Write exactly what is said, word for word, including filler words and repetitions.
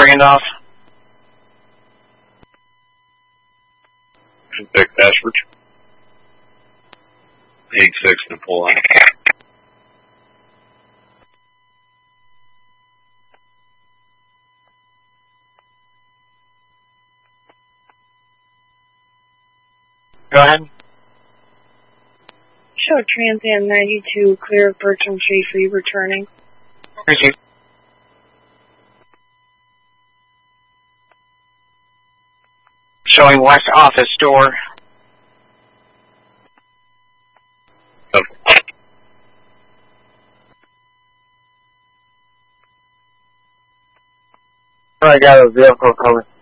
Randolph. Vic Ashford. eight six to pull out. Go ahead. Show Transam ninety-two, clear of Bertram Schaefer, returning. Receive. Showing west office door. Okay. I got a vehicle coming.